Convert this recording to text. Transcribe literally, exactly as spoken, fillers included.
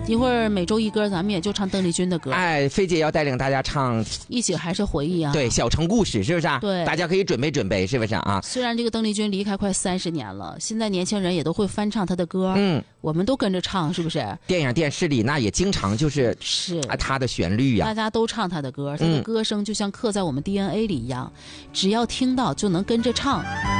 一会儿每周一歌，咱们也就唱邓丽君的歌。 哎，菲姐要带领大家唱一起还是回忆啊？ 对，小城故事是不是啊？ 对， 大家可以准备准备，是不是啊？ 虽然这个邓丽君离开快三十年了，现在年轻人也都会翻唱她的歌， 嗯， 我们都跟着唱，是不是？ 电影电视里那也经常就是是啊，她的旋律呀、 大家都唱她的歌，她的歌声就像刻在我们 D N A 里一样，嗯、只要听到就能跟着唱。